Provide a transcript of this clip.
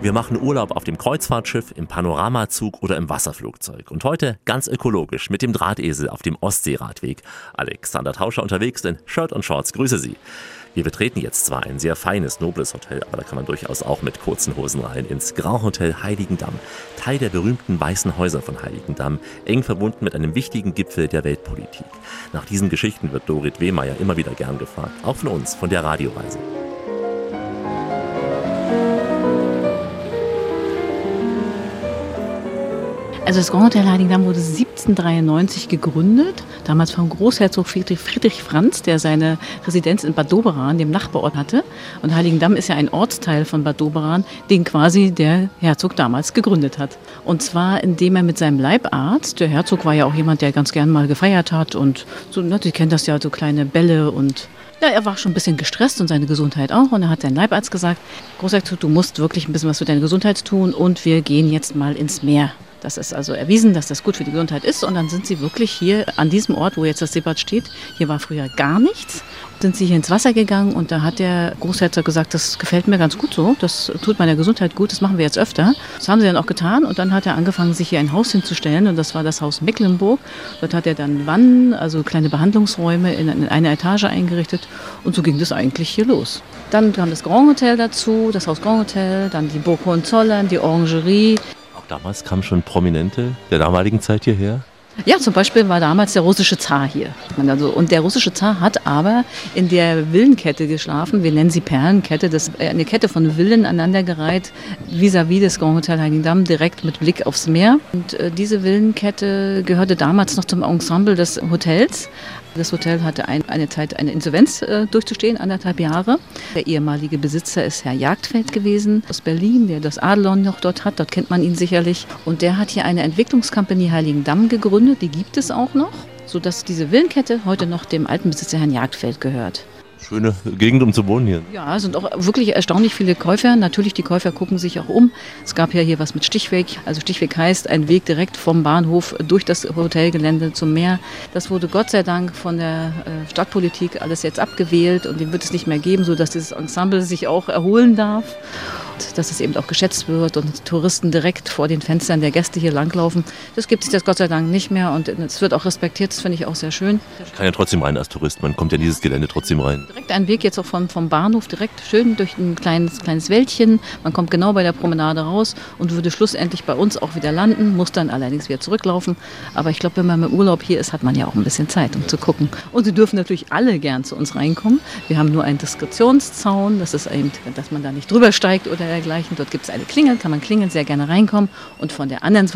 Wir machen Urlaub auf dem Kreuzfahrtschiff, im Panoramazug oder im Wasserflugzeug. Und heute ganz ökologisch mit dem Drahtesel auf dem Ostseeradweg. Alexander Tauscher unterwegs in Shirt und Shorts. Grüße Sie. Wir betreten jetzt zwar ein sehr feines, nobles Hotel, aber da kann man durchaus auch mit kurzen Hosen rein ins Grand Hotel Heiligendamm. Teil der berühmten weißen Häuser von Heiligendamm, eng verbunden mit einem wichtigen Gipfel der Weltpolitik. Nach diesen Geschichten wird Dorit Wehmeyer immer wieder gern gefragt, auch von uns, von der Radioreise. Also das Grand Hotel Heiligendamm wurde 1793 gegründet, damals vom Großherzog Friedrich Franz, der seine Residenz in Bad Doberan, dem Nachbarort, hatte. Und Heiligendamm ist ja ein Ortsteil von Bad Doberan, den quasi der Herzog damals gegründet hat. Und zwar, indem er mit seinem Leibarzt, der Herzog war ja auch jemand, der ganz gern mal gefeiert hat und so, ne, Sie kennen das ja, so kleine Bälle und ja, er war schon ein bisschen gestresst und seine Gesundheit auch. Und er hat sein Leibarzt gesagt, Großherzog, du musst wirklich ein bisschen was für deine Gesundheit tun und wir gehen jetzt mal ins Meer. Das ist also erwiesen, dass das gut für die Gesundheit ist. Und dann sind sie wirklich hier an diesem Ort, wo jetzt das Seebad steht, hier war früher gar nichts, sind sie hier ins Wasser gegangen und da hat der Großherzog gesagt, das gefällt mir ganz gut so, das tut meiner Gesundheit gut, das machen wir jetzt öfter. Das haben sie dann auch getan und dann hat er angefangen, sich hier ein Haus hinzustellen und das war das Haus Mecklenburg. Dort hat er dann Wannen, also kleine Behandlungsräume in eine Etage eingerichtet und so ging das eigentlich hier los. Dann kam das Grand Hotel dazu, das Haus Grand Hotel, dann die Burg Hohenzollern, die Orangerie. Damals kamen schon Prominente der damaligen Zeit hierher? Ja, zum Beispiel war damals der russische Zar hier. Und der russische Zar hat aber in der Villenkette geschlafen. Wir nennen sie Perlenkette. Das ist eine Kette von Villen aneinandergereiht, vis-à-vis des Grand Hotel Heiligendamm, direkt mit Blick aufs Meer. Und diese Villenkette gehörte damals noch zum Ensemble des Hotels. Das Hotel hatte eine Zeit eine Insolvenz durchzustehen, 1,5 Jahre. Der ehemalige Besitzer ist Herr Jagdfeld gewesen aus Berlin, der das Adlon noch dort hat. Dort kennt man ihn sicherlich. Und der hat hier eine Entwicklungskompanie Heiligendamm gegründet. Die gibt es auch noch, sodass diese Villenkette heute noch dem alten Besitzer Herrn Jagdfeld gehört. Schöne Gegend, um zu wohnen hier. Ja, es sind auch wirklich erstaunlich viele Käufer. Natürlich, die Käufer gucken sich auch um. Es gab ja hier was mit Stichweg. Also Stichweg heißt ein Weg direkt vom Bahnhof durch das Hotelgelände zum Meer. Das wurde Gott sei Dank von der Stadtpolitik alles jetzt abgewählt und den wird es nicht mehr geben, sodass dieses Ensemble sich auch erholen darf. Dass es eben auch geschätzt wird und Touristen direkt vor den Fenstern der Gäste hier langlaufen. Das gibt es jetzt Gott sei Dank nicht mehr und es wird auch respektiert, das finde ich auch sehr schön. Ich kann ja trotzdem rein als Tourist, man kommt ja in dieses Gelände trotzdem rein. Direkt ein Weg jetzt auch vom Bahnhof, direkt schön durch ein kleines Wäldchen. Man kommt genau bei der Promenade raus und würde schlussendlich bei uns auch wieder landen, muss dann allerdings wieder zurücklaufen. Aber ich glaube, wenn man mit Urlaub hier ist, hat man ja auch ein bisschen Zeit, um zu gucken. Und Sie dürfen natürlich alle gern zu uns reinkommen. Wir haben nur einen Diskretionszaun, das ist eben, dass man da nicht drüber steigt oder dergleichen. Dort gibt es eine Klingel, kann man klingeln, sehr gerne reinkommen. Und von der anderen